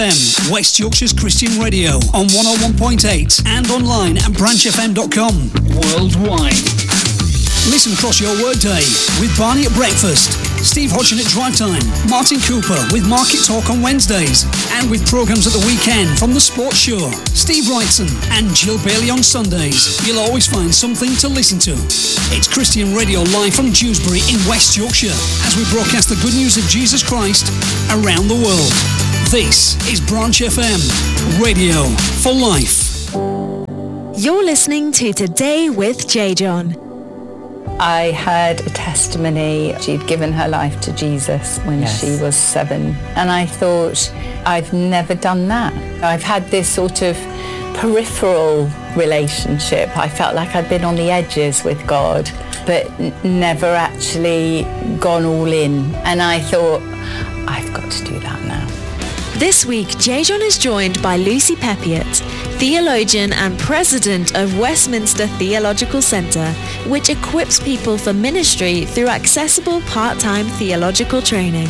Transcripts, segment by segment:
West Yorkshire's Christian Radio on 101.8 and online at branchfm.com. Worldwide. Listen across your workday with Barney at breakfast, Steve Hodgson at drive time, Martin Cooper with Market Talk on Wednesdays, and with programmes at the weekend from The Sports Show, Steve Wrightson and Jill Bailey on Sundays. You'll always find something to listen to. It's Christian Radio live from Dewsbury in West Yorkshire as we broadcast the good news of Jesus Christ around the world. This is Branch FM, radio for life. You're listening to Today with J. John. I heard a testimony. She'd given her life to Jesus when she was 7. And I thought, I've never done that. I've had this sort of peripheral relationship. I felt like I'd been on the edges with God, but never actually gone all in. And I thought, I've got to do that now. This week, J. John is joined by Lucy Peppiatt, theologian and president of Westminster Theological Centre, which equips people for ministry through accessible part-time theological training.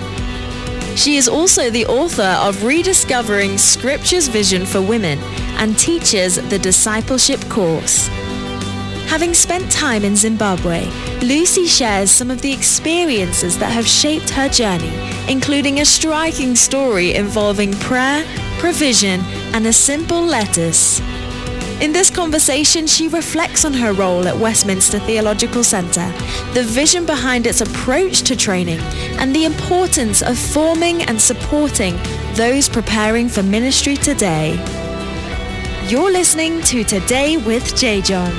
She is also the author of Rediscovering Scripture's Vision for Women and teaches the Discipleship course. Having spent time in Zimbabwe, Lucy shares some of the experiences that have shaped her journey, including a striking story involving prayer, provision, and a simple lettuce. In this conversation, she reflects on her role at Westminster Theological Centre, the vision behind its approach to training, and the importance of forming and supporting those preparing for ministry today. You're listening to Today with J. John.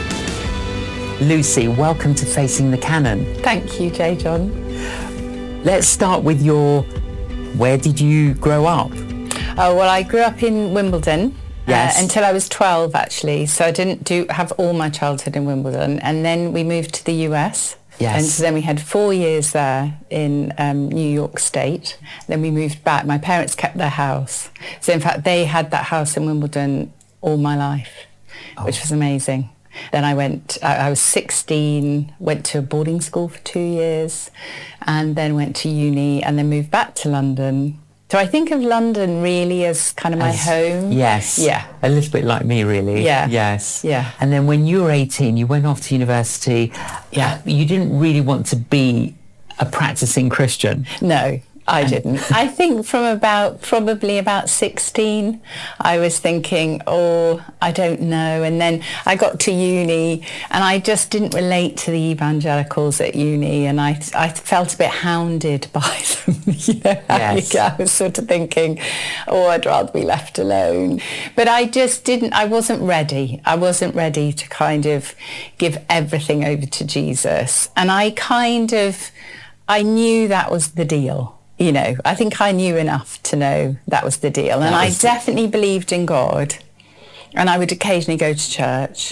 Lucy, welcome to Facing the Canon. Thank you, J. John. Let's start with where did you grow up? Oh, well, I grew up in Wimbledon. Yes. Until I was 12, actually. So I didn't have all my childhood in Wimbledon. And then we moved to the US. Yes. And so then we had 4 years there in New York State. Then we moved back. My parents kept their house. So in fact, they had that house in Wimbledon all my life, which was amazing. Then I was 16, went to a boarding school for 2 years, and then went to uni, and then moved back to London. So I think of London really as kind of my home. Yes. Yeah. A little bit like me, really. Yeah. Yes. Yeah. And then when you were 18, you went off to university. Yeah. You didn't really want to be a practicing Christian. No. I didn't. I think from probably about 16, I was thinking, I don't know. And then I got to uni and I just didn't relate to the evangelicals at uni, and I felt a bit hounded by them. Yes. I was sort of thinking, I'd rather be left alone. But I wasn't ready. I wasn't ready to kind of give everything over to Jesus. And I knew that was the deal. I think I knew enough to know that was the deal. And I definitely believed in God. And I would occasionally go to church.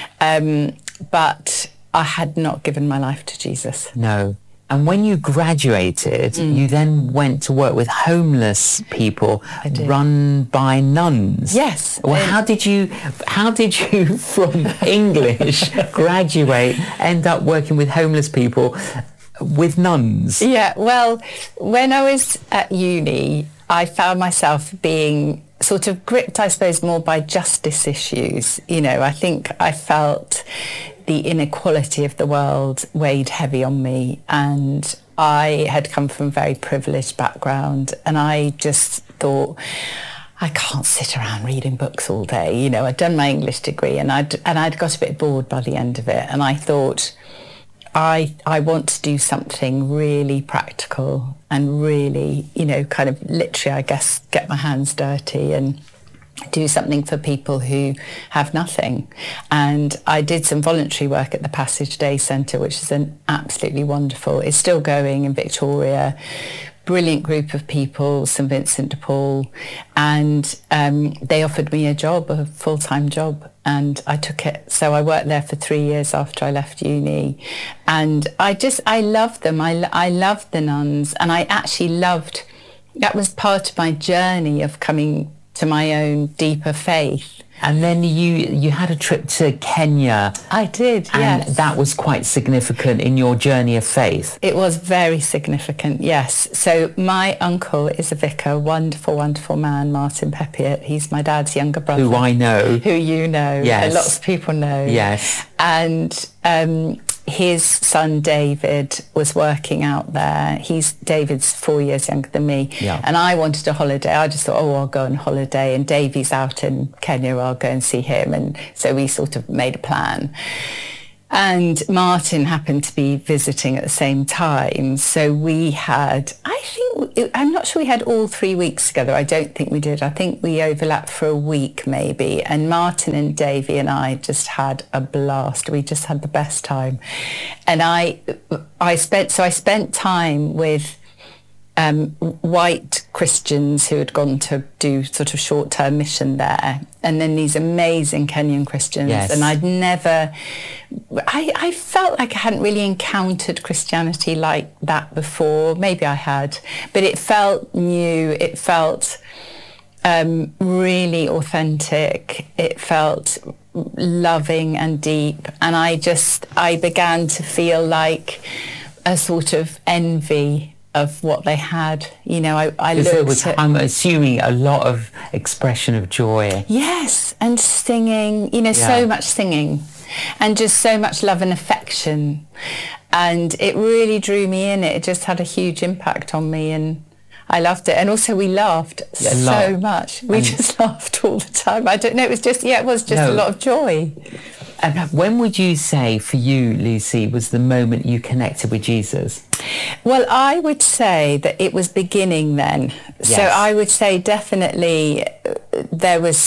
But I had not given my life to Jesus. No. And when you graduated, you then went to work with homeless people run by nuns. Yes. Well, how did you from English graduate, end up working with homeless people with nuns? Yeah, well, when I was at uni, I found myself being sort of gripped, I suppose, more by justice issues. I think I felt the inequality of the world weighed heavy on me, and I had come from a very privileged background, and I just thought, I can't sit around reading books all day. I'd done my English degree, and I'd got a bit bored by the end of it, and I thought, I want to do something really practical and really, kind of literally, I guess, get my hands dirty and do something for people who have nothing. And I did some voluntary work at the Passage Day Centre, which is an absolutely wonderful, it's still going in Victoria, brilliant group of people, St Vincent de Paul, and they offered me a full-time job, and I took it. So I worked there for 3 years after I left uni, and I loved them. I loved the nuns, and I actually that was part of my journey of coming to my own deeper faith, And then you had a trip to Kenya. I did, and yes. that was quite significant in your journey of faith. It was very significant, yes. So my uncle is a vicar, wonderful, wonderful man, Martin Peppiatt. He's my dad's younger brother. Who I know. Who you know. Yes. And lots of people know. Yes. And his son David was working out there. David's 4 years younger than me. Yeah. And I wanted a holiday. I just thought, I'll go on holiday. And Davey's out in Kenya, I'll go and see him. And so we sort of made a plan. And Martin happened to be visiting at the same time. So we had, I'm not sure we had all 3 weeks together. I don't think we did. I think we overlapped for a week maybe. And Martin and Davey and I just had a blast. We just had the best time. And I spent time with white Christians who had gone to do sort of short-term mission there, and then these amazing Kenyan Christians. Yes. And I felt like I hadn't really encountered Christianity like that before. Maybe I had, but it felt new. It felt really authentic. It felt loving and deep. And I began to feel like a sort of envy of what they had. You know, I looked there was, I'm assuming, a lot of expression of joy. Yes, and singing, so much singing and just so much love and affection. And it really drew me in. It just had a huge impact on me, and I loved it. And also we laughed so much. We just laughed all the time. I don't know, it was just a lot of joy. And when would you say, for you, Lucy, was the moment you connected with Jesus? Well, I would say that it was beginning then. Yes. So I would say definitely there was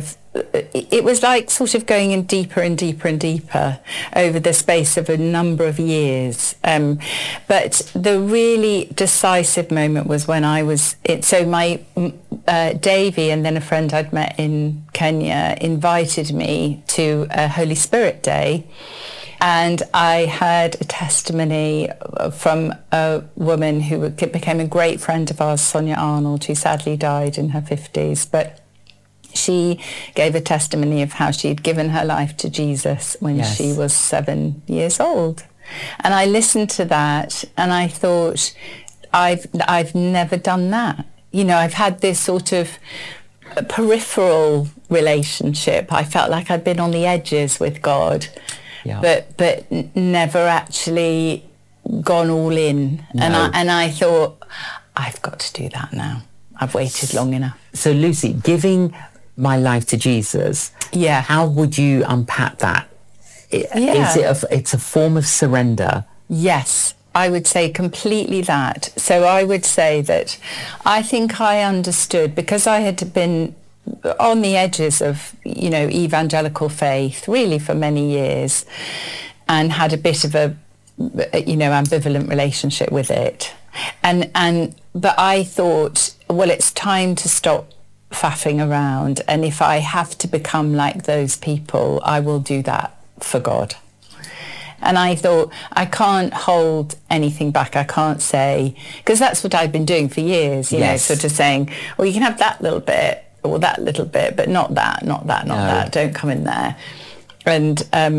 it was like sort of going in deeper and deeper and deeper over the space of a number of years. But the really decisive moment was when I was... So my Davey and then a friend I'd met in Kenya invited me to a Holy Spirit Day. And I had a testimony from a woman who became a great friend of ours, Sonia Arnold, who sadly died in her 50s. But she gave a testimony of how she had given her life to Jesus when she was 7 years old. And I listened to that and I thought, I've never done that. I've had this sort of peripheral relationship. I felt like I'd been on the edges with God. Yeah. But never actually gone all in. No. And I thought, I've got to do that now. I've waited long enough. So Lucy, giving my life to Jesus, how would you unpack that? It's a form of surrender? Yes, I would say completely that. So I would say that I think I understood, because I had been on the edges of, evangelical faith really for many years, and had a bit of a, ambivalent relationship with it. But I thought, well, it's time to stop faffing around, and if I have to become like those people, I will do that for God. And I thought, I can't hold anything back. I can't say, because that's what I've been doing for years, you know, sort of saying, well, you can have that little bit, or that little bit, but not that, not that, don't come in there. And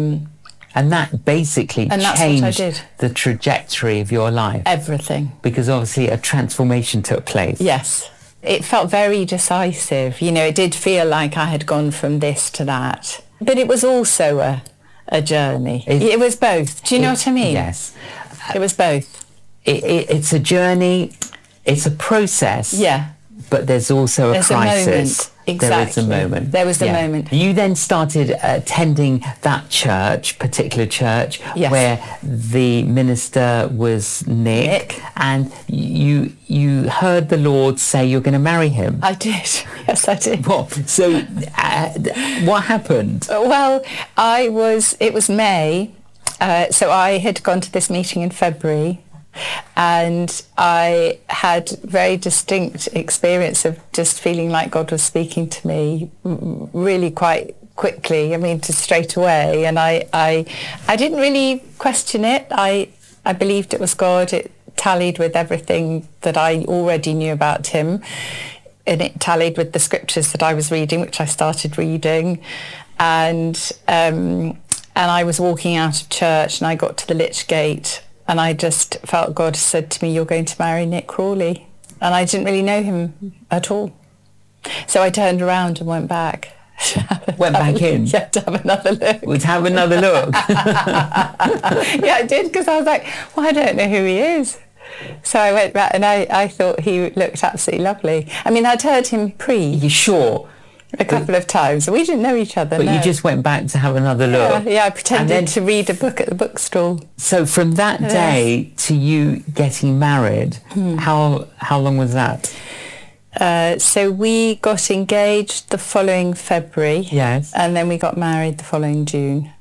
that basically changed the trajectory of your life. Everything. Because obviously a transformation took place. Yes. It felt very decisive. It did feel like I had gone from this to that. But it was also a journey. It was both. Do you know what I mean? Yes. It was both. It's a journey. It's a process. Yeah. But there's also a crisis. A moment. Exactly. There is a moment. There was a moment. You then started attending that particular church, where the minister was Nick, and you heard the Lord say you're going to marry him. I did. Yes, I did. So what happened? Well, it was May, so I had gone to this meeting in February. And I had very distinct experience of just feeling like God was speaking to me really quite quickly, just straight away. And I didn't really question it. I believed it was God. It tallied with everything that I already knew about him. and it tallied with the scriptures that I was reading, which I started reading. And I was walking out of church and I got to the Lich Gate and I just felt God said to me, you're going to marry Nick Crawley. And I didn't really know him at all. So I turned around and went back. Went back in? Yeah, to have another look. To have another look? Yeah, I did, because I was like, well, I don't know who he is. So I went back and I thought he looked absolutely lovely. I mean, I'd heard him preach. You sure? A couple of times. We didn't know each other. But you just went back to have another look. Yeah, I pretended to read a book at the bookstall. So from that day to you getting married, how long was that? So we got engaged the following February. Yes. And then we got married the following June.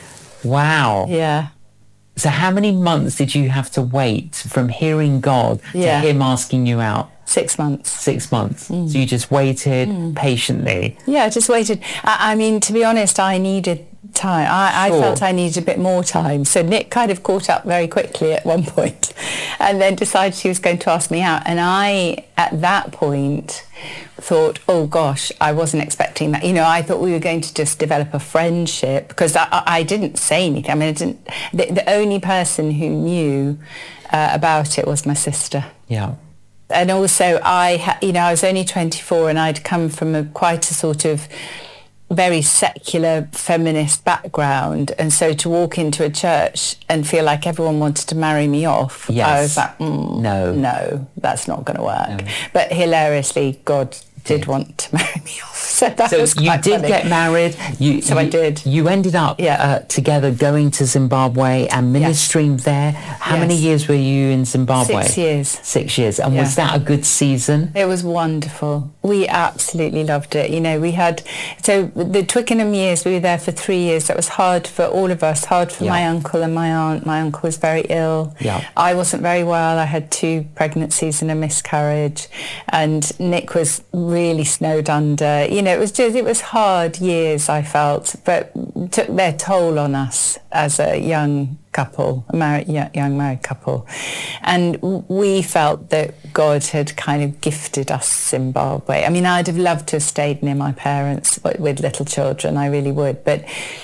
Wow. Yeah. So how many months did you have to wait from hearing God to him asking you out? 6 months. 6 months. So you just waited patiently. Yeah, I just waited. I mean, to be honest, I needed time. I felt I needed a bit more time. So Nick kind of caught up very quickly at one point and then decided he was going to ask me out. And I, at that point, thought, oh gosh, I wasn't expecting that. You know, I thought we were going to just develop a friendship because I didn't say anything. I mean, the only person who knew about it was my sister. Yeah. And also I was only 24 and I'd come from quite a sort of very secular feminist background, and so to walk into a church and feel like everyone wanted to marry me off, I was like, no, that's not going to work. No. But hilariously, God did want to marry me off. So was you did funny. Get married. I did. You ended up together going to Zimbabwe and ministering there. How many years were you in Zimbabwe? 6 years. 6 years. And was that a good season? It was wonderful. We absolutely loved it. You know, we had, so the Twickenham years, we were there for 3 years. That was hard for all of us, hard for my uncle and my aunt. My uncle was very ill. Yeah. I wasn't very well. I had 2 pregnancies and a miscarriage. And Nick was really snowed under. You know, it was hard years, I felt, but took their toll on us as a young couple, young married couple. And we felt that God had kind of gifted us Zimbabwe. I mean, I'd have loved to have stayed near my parents with little children, I really would, but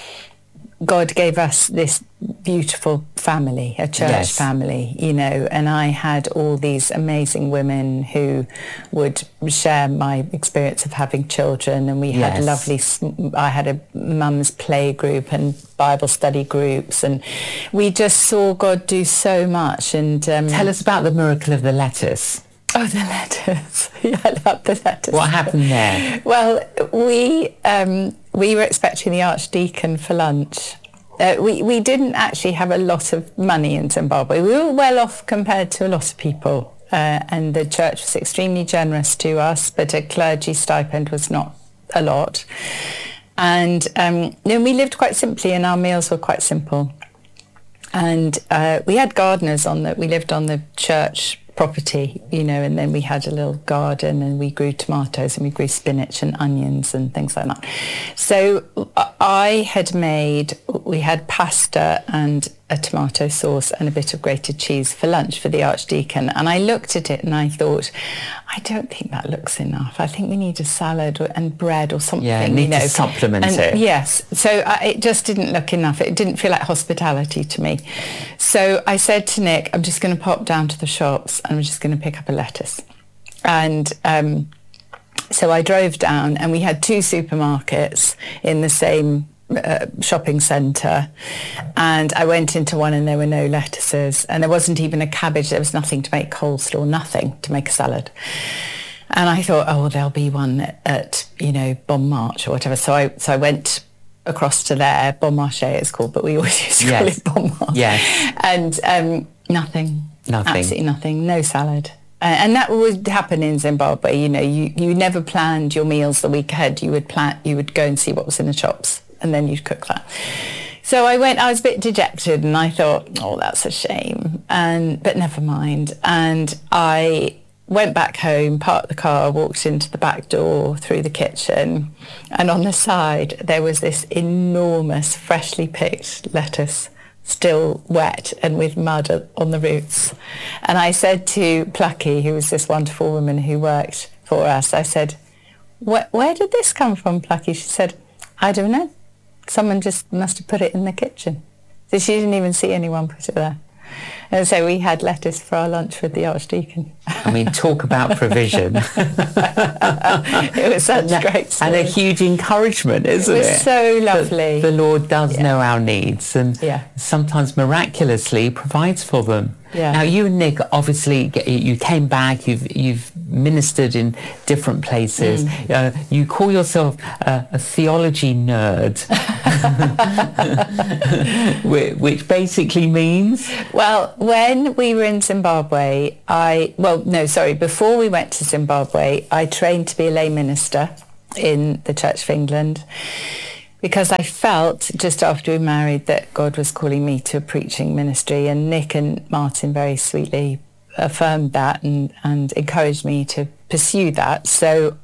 God gave us this beautiful family, a church family, you know, and I had all these amazing women who would share my experience of having children, and we had I had a mum's play group and Bible study groups, and we just saw God do so much. And tell us about the miracle of the lettuce. Oh, the lettuce. Yeah, I love the lettuce. What happened there? Well, we were expecting the Archdeacon for lunch. We didn't actually have a lot of money in Zimbabwe. We were well off compared to a lot of people. And the church was extremely generous to us, but a clergy stipend was not a lot. And then we lived quite simply, and our meals were quite simple. And we had gardeners we lived on the church property, you know, and then we had a little garden and we grew tomatoes and we grew spinach and onions and things like that. So we had pasta and a tomato sauce and a bit of grated cheese for lunch for the Archdeacon. And I looked at it and I thought, I don't think that looks enough. I think we need a salad and bread or something. Yeah, to supplement it. Yes. So it just didn't look enough. It didn't feel like hospitality to me. So I said to Nick, I'm just going to pop down to the shops and I'm just going to pick up a lettuce. And so I drove down, and we had 2 supermarkets in the same shopping centre, and I went into one and there were no lettuces, and there wasn't even a cabbage. There was nothing to make coleslaw, nothing to make a salad. And I thought, oh, well, there'll be one at Bon Marché or whatever. So I went across to there. Bon Marché it's called, but we always used to call it Bon Marché. Yes. And nothing, absolutely nothing, no salad. And that would happen in Zimbabwe. You know, you never planned your meals the week ahead. You would go and see what was in the shops, and then you'd cook that. So I was a bit dejected, and I thought, oh, that's a shame. But never mind. And I went back home, parked the car, walked into the back door through the kitchen, and on the side there was this enormous freshly picked lettuce, still wet and with mud on the roots. And I said to Plucky, who was this wonderful woman who worked for us. I said, where did this come from, Plucky? She said, I don't know. Someone just must have put it in the kitchen. So she didn't even see anyone put it there. And so we had lettuce for our lunch with the Archdeacon. I mean, talk about provision. It was such great story. And a huge encouragement, isn't it? It was so lovely. The Lord does know our needs and Yeah. sometimes miraculously provides for them. Yeah. Now, you and Nick, obviously, you came back, you've ministered in different places. You call yourself a theology nerd, which basically means? Well, when we were in Zimbabwe, before we went to Zimbabwe, I trained to be a lay minister in the Church of England, because I felt just after we married that God was calling me to a preaching ministry, and Nick and Martin very sweetly affirmed that and encouraged me to pursue that. So